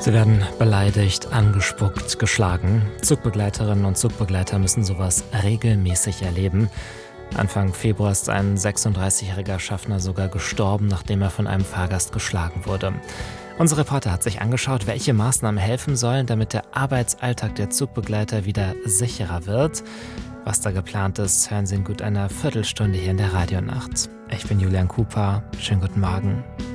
Sie werden beleidigt, angespuckt, geschlagen. Zugbegleiterinnen und Zugbegleiter müssen sowas regelmäßig erleben. Anfang Februar ist ein 36-jähriger Schaffner sogar gestorben, nachdem er von einem Fahrgast geschlagen wurde. Unser Reporter hat sich angeschaut, welche Maßnahmen helfen sollen, damit der Arbeitsalltag der Zugbegleiter wieder sicherer wird. Was da geplant ist, hören Sie in gut einer Viertelstunde hier in der Radionacht. Ich bin Julian Cooper. Schönen guten Morgen.